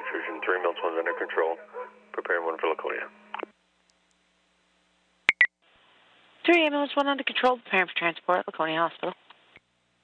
intrusion. 3 Mills 1 under control. Preparing 1 for Laconia. 3 ambulance 1 under control, preparing for transport at Laconia Hospital.